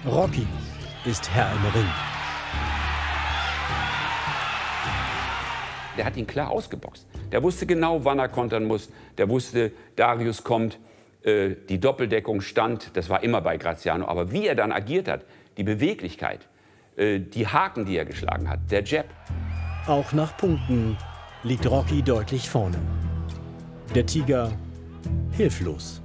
Rocky ist Herr im Ring. Der hat ihn klar ausgeboxt. Der wusste genau, wann er kontern muss. Der wusste, Darius kommt, die Doppeldeckung stand. Das war immer bei Graziano. Aber wie er dann agiert hat, die Beweglichkeit, die Haken, die er geschlagen hat, der Jab. Auch nach Punkten liegt Rocky deutlich vorne. Der Tiger hilflos.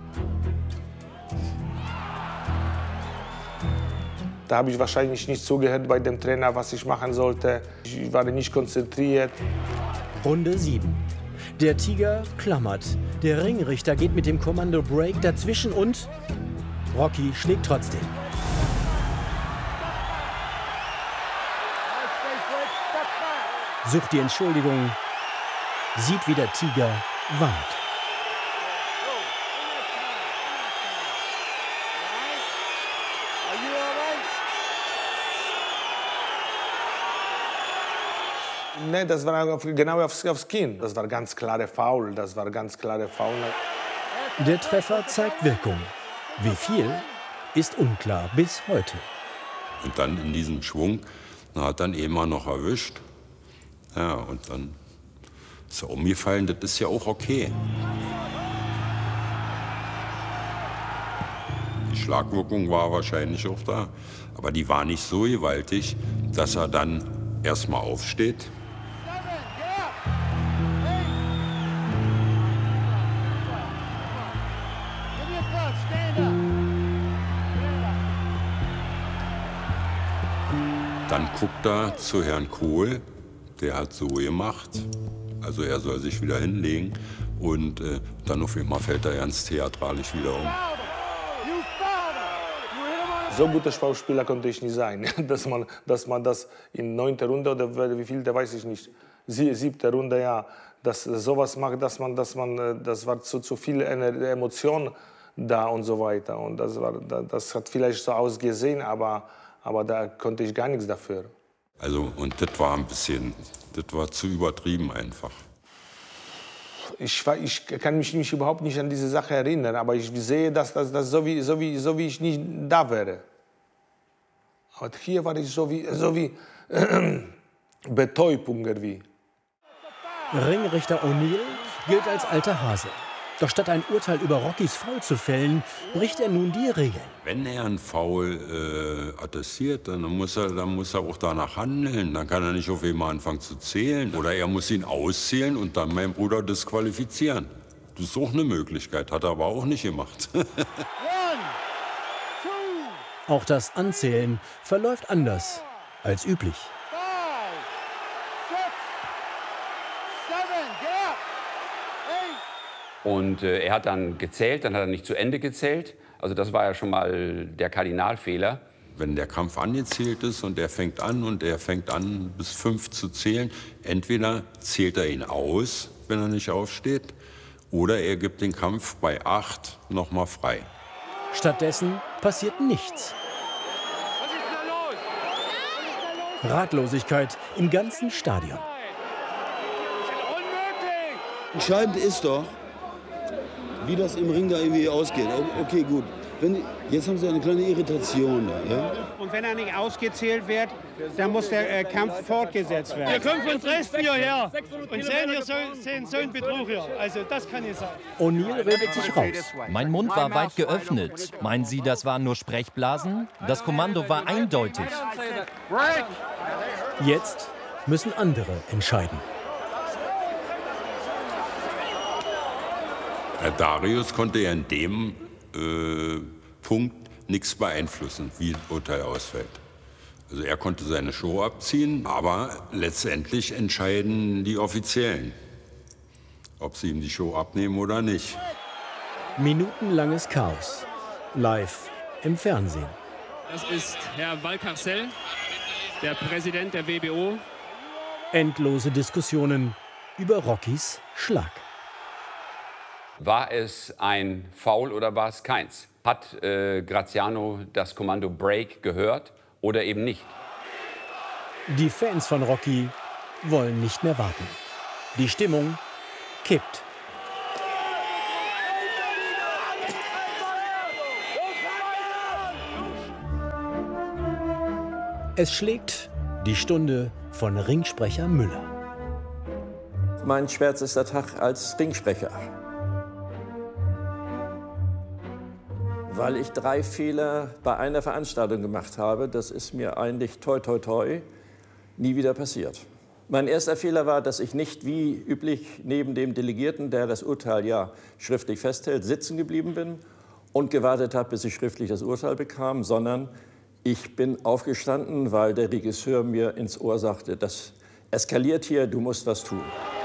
Da habe ich wahrscheinlich nicht zugehört bei dem Trainer, was ich machen sollte. Ich war nicht konzentriert. Runde 7. Der Tiger klammert. Der Ringrichter geht mit dem Kommando Break dazwischen und Rocky schlägt trotzdem. Sucht die Entschuldigung, sieht, wie der Tiger wankt. Nee, das war genau aufs Kinn. Das war ganz klare Foul. Der Treffer zeigt Wirkung. Wie viel, ist unklar bis heute. Und dann in diesem Schwung, hat dann Ema noch erwischt. Ja, und dann ist er umgefallen. Das ist ja auch okay. Die Schlagwirkung war wahrscheinlich auch da. Aber die war nicht so gewaltig, dass er dann erstmal aufsteht. Dann guckt er zu Herrn Kohl, der hat so gemacht, also er soll sich wieder hinlegen und dann auf einmal fällt er ganz theatralisch wieder um. So guter Schauspieler konnte ich nicht sein, dass man das in 9. Runde oder wie viel, da weiß ich nicht, 7. Runde, ja, dass sowas macht, das war zu viel Emotion da und so weiter. Und das hat vielleicht so ausgesehen, aber da konnte ich gar nichts dafür. Also, und das war das war zu übertrieben einfach. Ich kann mich überhaupt nicht an diese Sache erinnern, aber ich sehe, dass das so wie ich nicht da wäre. Aber hier war ich so wie Betäubung irgendwie. Ringrichter O'Neill gilt als alter Hase. Doch statt ein Urteil über Rockys Foul zu fällen, bricht er nun die Regeln. Wenn er einen Foul attestiert, dann muss er auch danach handeln. Dann kann er nicht auf einmal anfangen zu zählen. Oder er muss ihn auszählen und dann meinen Bruder disqualifizieren. Das ist auch eine Möglichkeit, hat er aber auch nicht gemacht. Auch das Anzählen verläuft anders als üblich. Und er hat dann gezählt, dann hat er nicht zu Ende gezählt. Also das war ja schon mal der Kardinalfehler. Wenn der Kampf angezählt ist und er fängt an bis 5 zu zählen, entweder zählt er ihn aus, wenn er nicht aufsteht, oder er gibt den Kampf bei 8 noch mal frei. Stattdessen passiert nichts. Ratlosigkeit im ganzen Stadion. Entscheidend ist doch, wie das im Ring da irgendwie ausgeht. Okay, gut. Jetzt haben Sie eine kleine Irritation da, ja? Und wenn er nicht ausgezählt wird, dann muss der Kampf fortgesetzt werden. Wir kommen von Dresden hierher und sehen so einen Betrug hier. Also das kann nicht sein. O'Neill redet sich raus. Mein Mund war weit geöffnet. Meinen Sie, das waren nur Sprechblasen? Das Kommando war eindeutig. Jetzt müssen andere entscheiden. Herr Darius konnte ja in dem Punkt nichts beeinflussen, wie das Urteil ausfällt. Also er konnte seine Show abziehen, aber letztendlich entscheiden die Offiziellen, ob sie ihm die Show abnehmen oder nicht. Minutenlanges Chaos. Live im Fernsehen. Das ist Herr Valcarcel, der Präsident der WBO. Endlose Diskussionen über Rockys Schlag. War es ein Foul oder war es keins? Hat Graziano das Kommando Break gehört oder eben nicht? Die Fans von Rocky wollen nicht mehr warten. Die Stimmung kippt. Es schlägt die Stunde von Ringsprecher Müller. Mein schwärzester Tag als Ringsprecher. Weil ich 3 Fehler bei einer Veranstaltung gemacht habe, das ist mir eigentlich toi toi toi nie wieder passiert. Mein erster Fehler war, dass ich nicht wie üblich neben dem Delegierten, der das Urteil ja schriftlich festhält, sitzen geblieben bin und gewartet habe, bis ich schriftlich das Urteil bekam, sondern ich bin aufgestanden, weil der Regisseur mir ins Ohr sagte, das eskaliert hier, du musst was tun.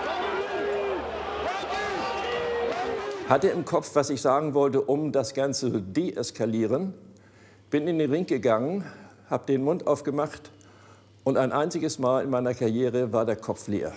Hatte im Kopf, was ich sagen wollte, um das Ganze zu deeskalieren, bin in den Ring gegangen, habe den Mund aufgemacht und ein einziges Mal in meiner Karriere war der Kopf leer.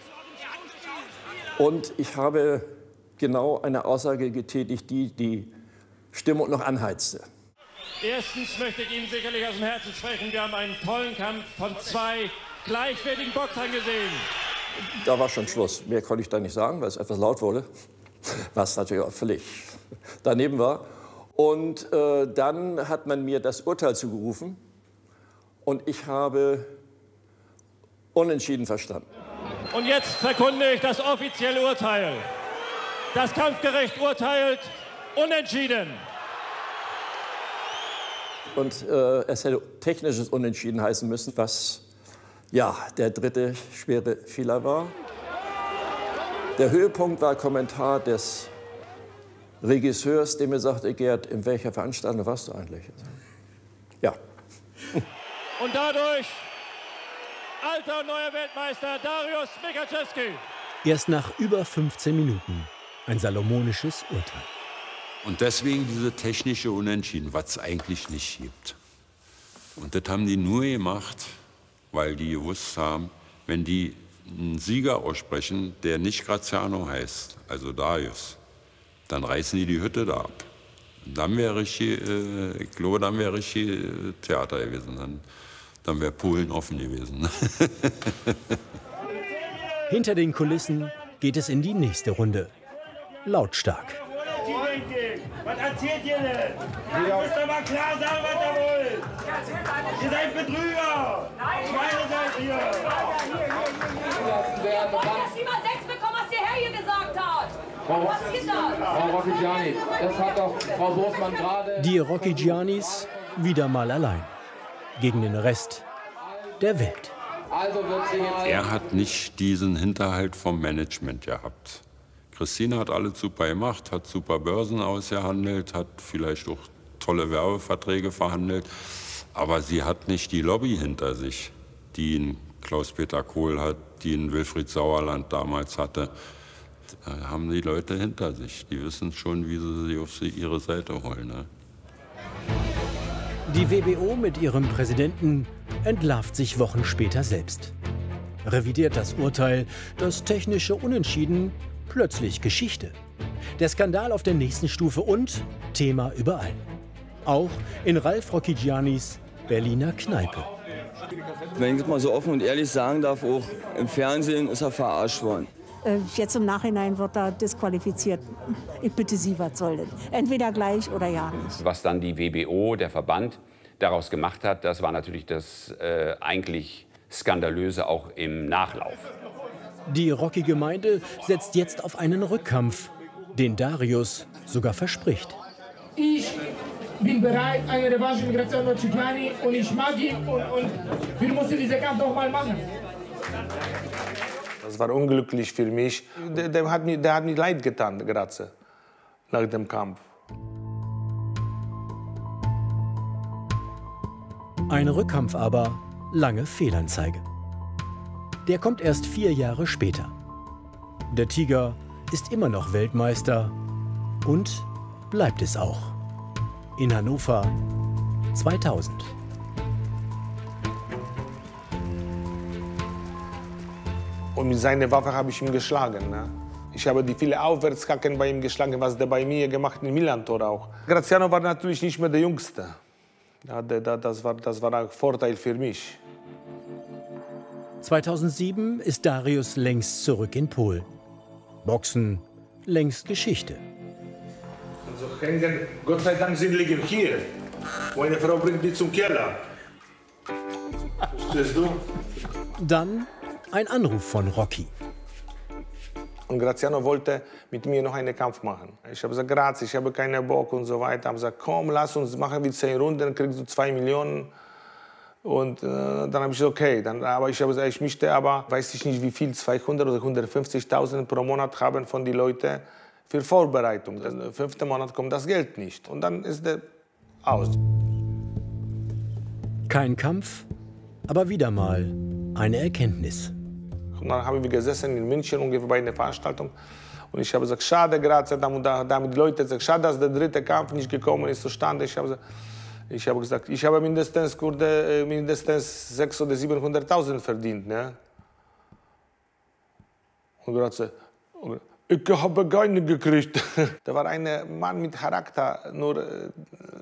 Und ich habe genau eine Aussage getätigt, die die Stimmung noch anheizte. Erstens möchte ich Ihnen sicherlich aus dem Herzen sprechen. Wir haben einen tollen Kampf von 2 gleichwertigen Boxern gesehen. Da war schon Schluss. Mehr konnte ich da nicht sagen, weil es etwas laut wurde. Was natürlich auch völlig daneben war. Und dann hat man mir das Urteil zugerufen und ich habe unentschieden verstanden. Und jetzt verkünde ich das offizielle Urteil. Das Kampfgericht urteilt unentschieden. Und es hätte technisches Unentschieden heißen müssen, was ja der dritte schwere Fehler war. Der Höhepunkt war ein Kommentar des Regisseurs, der mir sagte, Gerd, in welcher Veranstaltung warst du eigentlich? Ja. Und dadurch alter und neuer Weltmeister Dariusz Mikaczewski. Erst nach über 15 Minuten ein salomonisches Urteil. Und deswegen diese technische Unentschieden, was es eigentlich nicht gibt. Und das haben die nur gemacht, weil die gewusst haben, wenn die einen Sieger aussprechen, der nicht Graziano heißt, also Dariusz, dann reißen die Hütte da ab. Dann wäre richtig, ich glaube, dann wäre richtig Theater gewesen. Dann wäre Polen offen gewesen. Hinter den Kulissen geht es in die nächste Runde. Lautstark. Was erzählt ihr denn? Ihr müsst doch mal klar sagen, was ihr wollt. Ihr seid Betrüger. Schweine seid ihr. Ihr wollt das niemals selbst bekommen, was der Herr hier gesagt hat. Was ist das? Frau Rocchigiani, das hat doch Frau Bosmann gerade... Die Rocchigianis wieder mal allein. Gegen den Rest der Welt. Also wird sie jetzt... Er hat nicht diesen Hinterhalt vom Management gehabt. Christine hat alles super gemacht, hat super Börsen ausgehandelt, hat vielleicht auch tolle Werbeverträge verhandelt. Aber sie hat nicht die Lobby hinter sich, die ein Klaus-Peter Kohl hat, die ein Wilfried Sauerland damals hatte. Da haben die Leute hinter sich. Die wissen schon, wie sie auf ihre Seite holen. Ne? Die WBO mit ihrem Präsidenten entlarvt sich Wochen später selbst. Revidiert das Urteil, das technische Unentschieden plötzlich Geschichte. Der Skandal auf der nächsten Stufe und Thema überall. Auch in Ralf Rocchigianis Berliner Kneipe. Wenn ich das mal so offen und ehrlich sagen darf, auch im Fernsehen ist er verarscht worden. Jetzt im Nachhinein wird er disqualifiziert. Ich bitte Sie, was soll das? Entweder gleich oder ja nicht. Was dann die WBO, der Verband, daraus gemacht hat, das war natürlich das eigentlich Skandalöse auch im Nachlauf. Die Rocky-Gemeinde setzt jetzt auf einen Rückkampf, den Dariusz sogar verspricht. Ich bin bereit, eine Revanche mit Graziano Rocchigiani und ich mag ihn und wir müssen diesen Kampf noch mal machen. Das war unglücklich für mich. Der hat mir leid getan, Grazie, nach dem Kampf. Ein Rückkampf aber, lange Fehlanzeige. Der kommt erst 4 Jahre später. Der Tiger ist immer noch Weltmeister und bleibt es auch. In Hannover 2000. Und mit seiner Waffe habe ich ihn geschlagen. Ne? Ich habe die viele Aufwärtshacken bei ihm geschlagen, was der bei mir gemacht hat, im Milan-Tor auch. Graziano war natürlich nicht mehr der Jüngste. Ja, das war ein Vorteil für mich. 2007 ist Dariusz längst zurück in Polen. Boxen längst Geschichte. Also hängen, Gott sei Dank, sie liegen hier. Meine Frau bringt die zum Keller. Stehst du? Dann ein Anruf von Rocky. Und Graziano wollte mit mir noch einen Kampf machen. Ich habe gesagt, Grazie, ich habe keinen Bock und so weiter. Ich habe gesagt, komm, lass uns machen wir 10 Runden, dann kriegst du 2 Millionen. Und dann habe ich gesagt, okay. Aber ich habe gesagt, ich möchte aber, weiß ich nicht wie viel, 200 oder 150.000 pro Monat haben von den Leuten für Vorbereitung. Im 5. Monat kommt das Geld nicht. Und dann ist der aus. Kein Kampf, aber wieder mal eine Erkenntnis. Und dann haben wir gesessen in München ungefähr bei einer Veranstaltung. Und ich habe gesagt, schade, Grazie, da haben die Leute gesagt, schade, dass der 3. Kampf nicht gekommen ist zustande. Ich habe gesagt, ich habe mindestens 600.000 oder 700.000 verdient. Ne? Und Grazie, ich habe keine gekriegt. Da war ein Mann mit Charakter, nur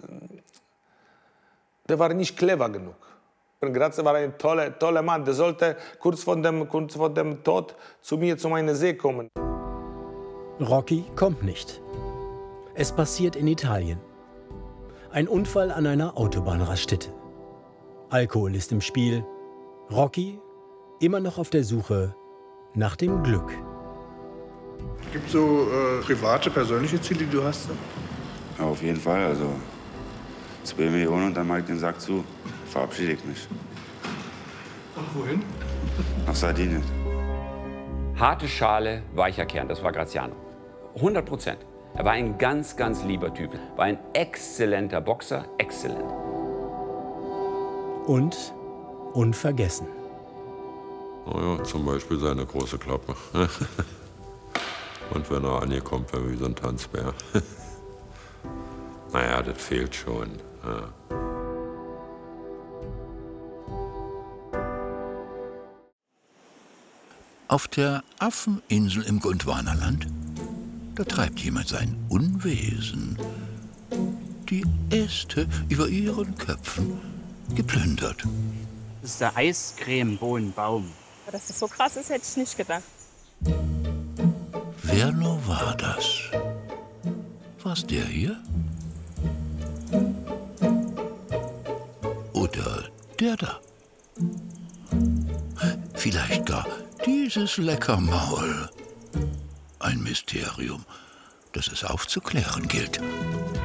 der war nicht clever genug. Grazie war ein toller Mann. Der sollte kurz vor dem Tod zu mir, zu meiner See kommen. Rocky kommt nicht. Es passiert in Italien. Ein Unfall an einer Autobahnraststätte. Alkohol ist im Spiel. Rocky immer noch auf der Suche nach dem Glück. Gibt es so private, persönliche Ziele, die du hast? Ja, auf jeden Fall. Also 2 Millionen und dann mache ich den Sack zu. Verabschiede ich mich. Und wohin? Nach Sardinien. Harte Schale, weicher Kern, das war Graziano. 100%. Er war ein ganz, ganz lieber Typ. War ein exzellenter Boxer, exzellent. Und unvergessen. Oh ja, zum Beispiel seine große Klappe. Und wenn er angekommen wäre wie so ein Tanzbär. Naja, das fehlt schon. Ja. Auf der Affeninsel im Gondwanaland, da treibt jemand sein Unwesen. Die Äste über ihren Köpfen geplündert. Das ist der Eiscremebohnenbaum. Dass das so krass ist, hätte ich nicht gedacht. Wer nur war das? War's der hier? Oder der da? Vielleicht gar dieses Leckermaul. Ein Mysterium, das es aufzuklären gilt.